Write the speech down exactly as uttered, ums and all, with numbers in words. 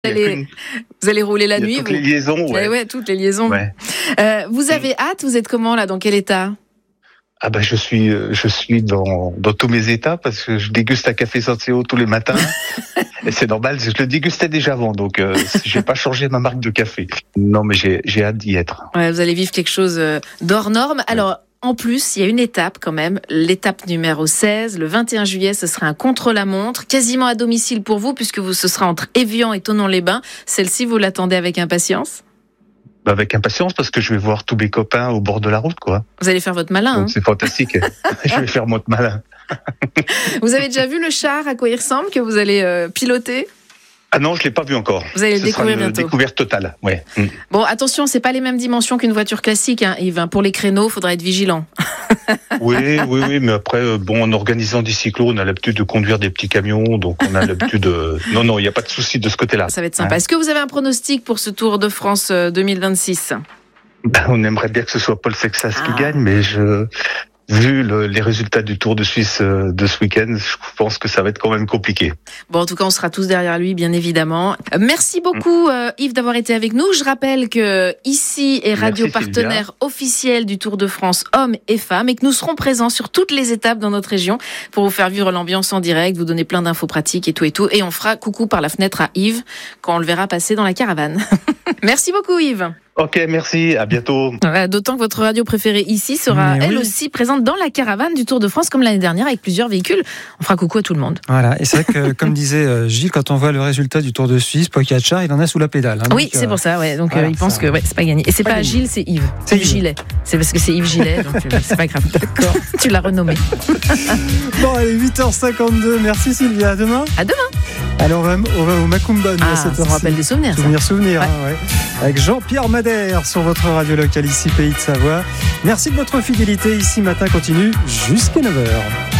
Vous allez, vous allez rouler la nuit. Toutes vous... les liaisons, ouais. Eh ouais, toutes les liaisons. Ouais. Euh, vous avez hâte, vous êtes comment là, dans quel état? Ah ben je suis je suis dans dans tous mes états parce que je déguste un café Senseo tous les matins et c'est normal, je le dégustais déjà avant donc euh, je vais pas changer ma marque de café. Non mais j'ai j'ai hâte d'y être. Ouais, vous allez vivre quelque chose d'hors norme. Alors ouais. En plus, il y a une étape quand même, l'étape numéro seize, le vingt et un juillet, ce sera un contre-la-montre, quasiment à domicile pour vous puisque vous, ce sera entre Évian et Thonon-les-Bains. Celle-ci, vous l'attendez avec impatience? Avec impatience parce que je vais voir tous mes copains au bord de la route, quoi. Vous allez faire votre malin. Donc, hein. c'est fantastique. Je vais faire mon malin. Vous avez déjà vu le char, à quoi il ressemble, que vous allez euh, piloter? Ah non, je l'ai pas vu encore. Vous allez le Ce découvrir sera une bientôt. Découverte totale, ouais. Mm. Bon, attention, c'est pas les mêmes dimensions qu'une voiture classique, hein, Yves. Pour les créneaux, il faudra être vigilant. Oui, oui, oui, mais après, bon, en organisant des cyclos, on a l'habitude de conduire des petits camions, donc on a l'habitude de... Non, non, il n'y a pas de souci de ce côté-là. Ça va être sympa. Hein. Est-ce que vous avez un pronostic pour ce Tour de France deux mille vingt-six? Ben, on aimerait bien que ce soit Paul Sexas ah. qui gagne, mais je... Vu le, les résultats du Tour de Suisse de ce week-end, je pense que ça va être quand même compliqué. Bon, en tout cas, on sera tous derrière lui, bien évidemment. Merci beaucoup, euh, Yves, d'avoir été avec nous. Je rappelle que ici est radio Merci, partenaire Sylvia. officiel du Tour de France hommes et femmes et que nous serons présents sur toutes les étapes dans notre région pour vous faire vivre l'ambiance en direct, vous donner plein d'infos pratiques et tout et tout. Et on fera coucou par la fenêtre à Yves quand on le verra passer dans la caravane. Merci beaucoup, Yves. Ok, merci, à bientôt. D'autant que votre radio préférée ici sera, Mais elle oui. aussi, présente dans la caravane du Tour de France, comme l'année dernière, avec plusieurs véhicules. On fera coucou à tout le monde. Voilà, et c'est vrai que, comme disait euh, Gilles, quand on voit le résultat du Tour de Suisse, Pogacar, il en a sous la pédale. Hein, oui, donc, c'est euh, pour ça, ouais. Donc voilà, euh, il pense ça... que ouais, c'est pas gagné. Et c'est pas, pas pas Gilles, c'est Yves. C'est Yves Yves. Gillet. C'est parce que c'est Yves Gillet, donc euh, c'est pas grave. D'accord. Tu l'as renommé. Bon, allez, huit heures cinquante-deux. Merci Sylvia. À demain. À demain. Alors, on va, on va au Macumba, nous, Ah, à cette ça me heure-ci. rappelle des souvenirs. ça. Souvenirs, souvenirs, Ouais. hein, ouais. Avec Jean-Pierre Madère sur votre radio locale ici, Pays de Savoie. Merci de votre fidélité. Ici, matin continue jusqu'à neuf heures.